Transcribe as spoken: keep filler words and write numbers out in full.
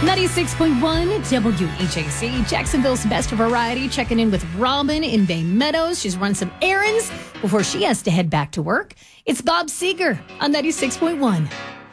ninety-six point one W H A C, Jacksonville's best variety, checking in with Robin in Bay Meadows. She's run some errands before she has to head back to work. It's Bob Seger on ninety-six point one.